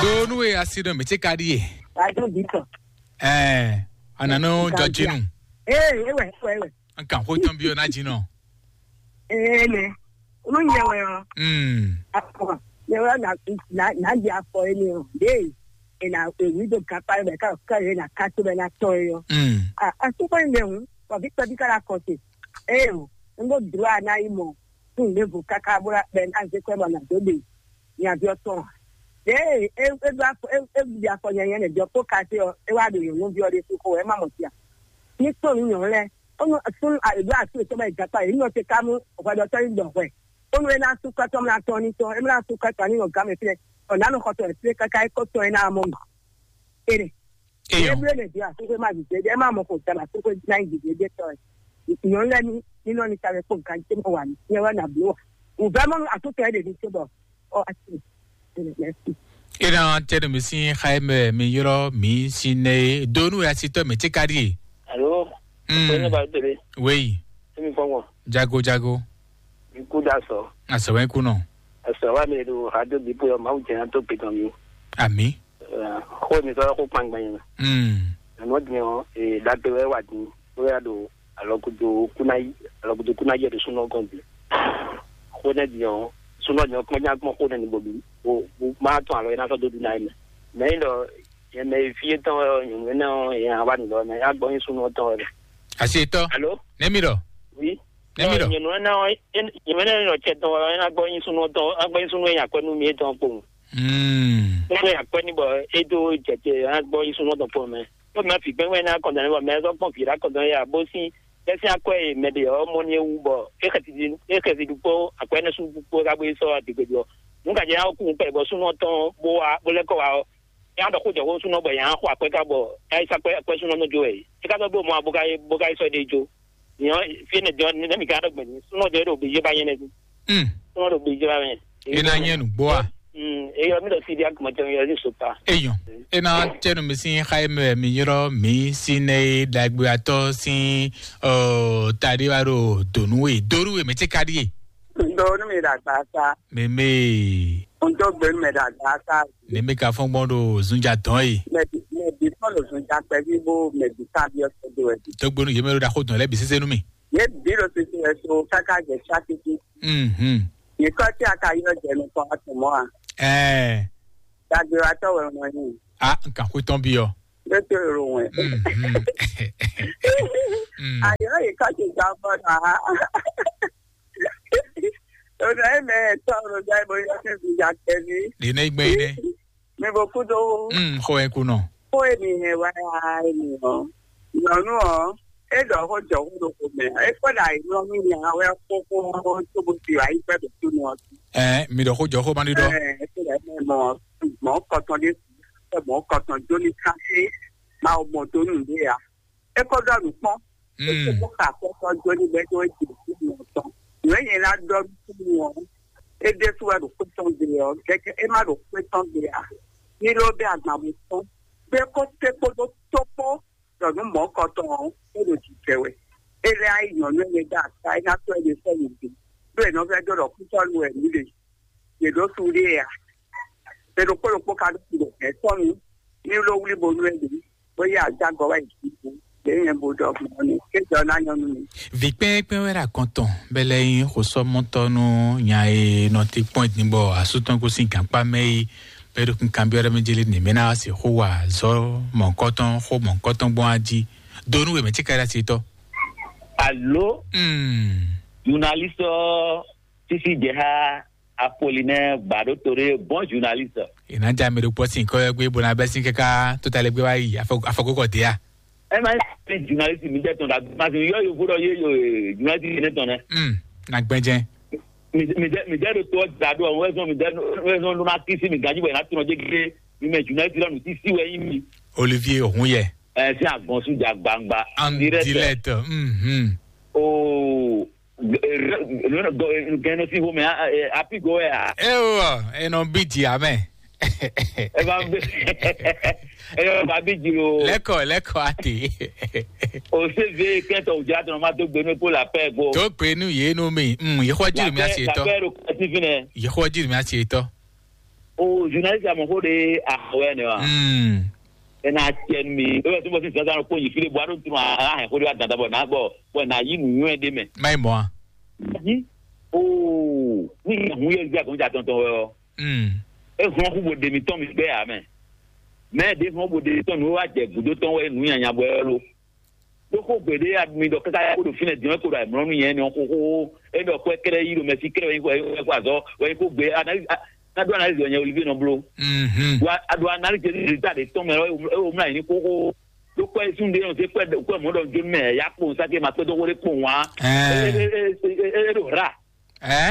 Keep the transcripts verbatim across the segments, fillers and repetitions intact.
Donu e asido me che kadi. Ajo bito. Eh, anano jojinu. Eh, ewe, ewe. Anka ho ton bio na jino. Eh, ne. Unu nyewe o. Mm. Apo. Nyewe na na na dia for eni o. Dey. Ena ewi do kapa be ka ka na katu be na toyo. Mm. Ah, asuko nyewu. Wa bito bikara kote. Eh, ngo dua na imo. Tu levu kaka bura ben anze kweba na dobe. Ni abioto. Eh, e e do afo e e bi afo yen ne do pokate o e wa do yun bi o de ko e ma mo tia. Ni so ni yon le. Ono sun a edu ati to ba japa e no te kamu o do to ndo we. Ono e na su ka to na to ni to e na su ka to ni o ga me fle. O na no ko to e kaka e ko to e na mo. Ere. E bi le dia so ko ma bi je e ma mo ko ta na so ko na ngi je je to. Yon le ni ni no ni ta re ko kan te mo wa ni. Ye wa na blo. U ba mo atuto e de ni se bo. O ati. Ina tere misi Jaime mi yoro mi sine donu ya sito me chekari. Allô? Mm. Oui. Mi fongo. Jago jago. Mi kuda so. Asa wen kuno. Asa wa me do radio bipo yo mau jena to piton mi. Ami. Eh, ko mi so ko pangban. Mm. No dinyo e da te we wa din. O ya do alokudo kunai alokudo kunai ye do suno konti. Ko ne dinyo suno dinyo ko nya ko ko ne bobi. O ma to alo na so do dinai me. Me lo ye me fie to yo no ya wa ni lo me ya gbo yin suno to. Asito. Allô? Nemiro. Oui. Nemiro. You know now you know no cheto na gbo yin suno to, agbo yin suno ya kwenu mi to po. Mm. Mo ya kwenu bo edo cheche agbo yin suno to po me. Mo ma fi gbe na ko dan bo me so pon fi ra ko dan ya bo si ese akwe me de o mo ni ewu bo e ka ti e ka ti po akwe na su po ga bo so adigbejo. Mo ka je a ku pe bo suno to bo wa bo le ko wa ya do ko je wo suno bo ya ko akwe ka bo ai sa akwe akwe suno no jo e. Ti ka do bo mo abuga bo ga so de jo. You know, fi ne jo ni me ka do gbe ni suno de do bi je ba yen ni. Mm. Suno do bi je ba yen. Ina yenu boa. Mm, e yo mi do fi dia ko mo je yo ni so pa. Eyo. Ina tere misi Jaime mi yoro mi sine dagbe ato sin o tariwaro donu e doru e me chekari. Ndo ni me da ta. Meme. Ndo gbe me da ta. Neme ka fon bondo zunja ton e. Me me bi follow zunja pe bi bo me bi ta bi o se do e. To gbonu ye mero da ko ton le bi sese nu mi. Ye bi lo se se so kaka je chatiti. Mhm. Ye ko ti aka yo je no ko atumo a. Eh. Da bi ra to we no ni. Ah, nkan ko ton bi o. Le te ro we. Mhm. Ayo ye ka ti ja bo na. O na me to ro ja bo yo se bi ja ke ni. Ni na igbe ine. Me bo ku do. Mm, ho en kuno. Ko e ni he wa ai ni o. No no. E do ho jo ho ko me. E ko dai no mi ni ha we ko ko to bu ti ai pe do tu no. Eh, mi do ho jo ho bani do. Eh, e le mo mo ko to ni mo ko to jo ni ka se ma o mo to nu de ya. E ko do nu pon. E ko ka ko to jo ni be do ti ti mo to. We yen la do tu mo. E de su wa do ko to de o. Ke ke e ma do ko to de ya. Ni lo be agba mo to. Be ko te ko do to po. Do nu mo ko to o do ti tewe. E le ai no no ye da sai na to e se ni. Be no be do ro ku to lu e ni le. Ye do su de ya. Pero ko lo ko ka do ti e so ni. Ni lo wuli bo lu e ni. Bo ya ja go wa ti. Vikpe pe wera konton bele yin ko so montonu nya e noti point ni bo asuton ko sin kan pa mei pero kun cambiare mejele ni mena se ho wa zo mon koton ho mon koton bon aji donu we me chikara sito. Allô? Hmm. Journaliste Sisi Jeha Apollinaire Badotore, bon journaliste. Ina jame do posin ko egbe bo na besin keka to tale gbe wa yi afokoko dia. E ma se journaliste mi je ton da ma se yo yo furo ye yo journaliste ne ton ne. Mm, na gbenjen. Mi mi mi de to da do won so mi de won so na kisi mi gaji bo na tun je gbe mi me journaliste lo ti si we yin mi. Olivier Ohunye. Eh si agbon su ja gbangba. Direct. Mhm. Oh no go no si ho me happy go ya. Eh o, e no biti amen. E ba e ba biji o leko leko ati o se ve kento o ja don ma to gbe no po la pe go to pe nu ye no mi mm ye ko jiri mi ase to ye ko jiri mi ase to o journaliste mo ko de ahwe ne wa mm ena tien mi e to mo si sa ko yi file bo ado tu ma ah ko de dada bo na bo bo na yi nu e de me mai mo yi o ni hu ye ja ko ja ton ton o mm e fun ko bo de mi ton mi gbe ya me me de fun bo de ton no wa je gudo ton we nu yan ya bo lo do ko gbe de admi do kaka ko do fine de ko do mo nu yen ni ko ko e do ko kere yi do me si kere ko ko azo we ko gbe na do analyse on Olivier Noblo mhm wa ado analyse résultat de ton mais o mra ni koko do ko sunde on se ko ko mo do jo me ya po sake ma pe do wore po wa eh eh do ra eh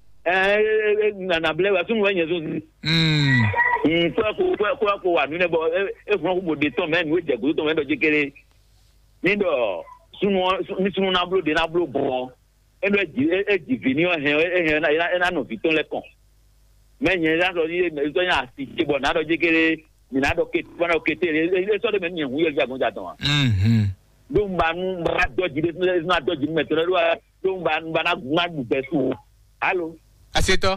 eh na na ble wa sun wa yen so mm mm ko ko ko ko wa ni ne bo e fun ko bo de ton mais ni o je go ton mais do je kere ni do sunu ni sunu na blo de na blo bo e do ji e ji vini o he e na na no viton le kon men yen la so ni so yan asi ti bo na do jekere ni na do ke bo na ke te e so de men yen hu ye jagun jatan mhm do mba nu mba do ji de na do ji me to do do mba mba na gba du be su allo aseto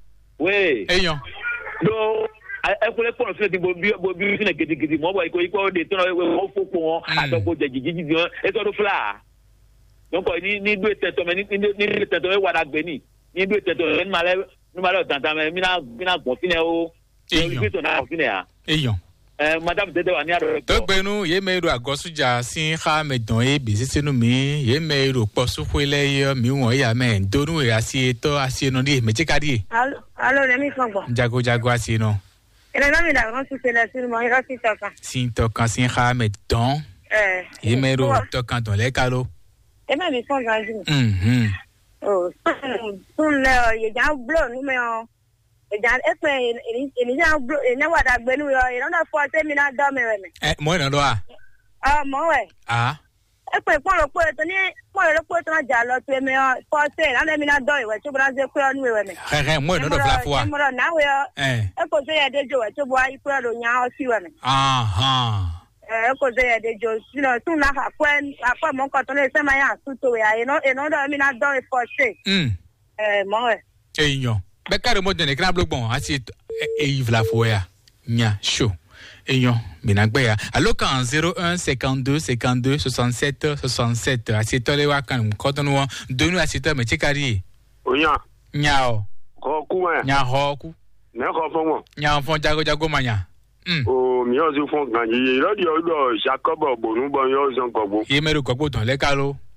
we eyan do e ko le pon so ti bo bi bo bi ni gidi gidi mo bo iko iko de to o fo po won adoko jeji jiji e to do fla donc ni ni do te to me ni ni te to e wa da gbe ni ni do te to en male no male tanta me mina mina gbon fine o eyan to na fine a eyan eh madame dede wa ni aro to gbenu ye meru agosuja sin kha medon e bi sisenu mi ye meru posu kwele yo mi won ya me ndonu e asi to asi no di mejikadi Allo, allo, le mi fongo. jago jago asi no Ele na mi da ron su se le sur mo ira si toka. sin to kan sin kha medon Eh. ye meru to kan don le kalo E me mi fongo anji. mhm Oh, sun le ye ja blo nu me o. E ja e pe e ni ja blo e na wa da gbe nu yo, e no fo se mi na do me we me. eh mo na lo a Ah, mo we. ah E pe pon lo pe to ni pon lo pe to na ja lo to me o, fo se na le mi na do iwe to bra se ku nu we me. he he mo na do fla fo a Mo na we o. eh E ko se ye de jo we to bo ai ku ro nya o si we me. aha Eh, ko se ye de jo, you know, sun na ha kwen, apa mo ko to le se ma ya su to we, e no e no do mi na do e fo se. mm Eh, mo we. eyan be kare mo den e kra blogbon asi e yves la fo ya nya show eyan binagbe ya allo kan zero un cinquante-deux cinquante-deux soixante-sept soixante-sept asi to le wa kan ko ton won donu asi to me chikari Oya, nya o ko kuma, nya ho ku ne ko fongo. nya fon jago jago manya mm O mi o si fon kan yi, radio do Jacob Bonu bo yo son ko bo. ye meru ko gbodun le kalo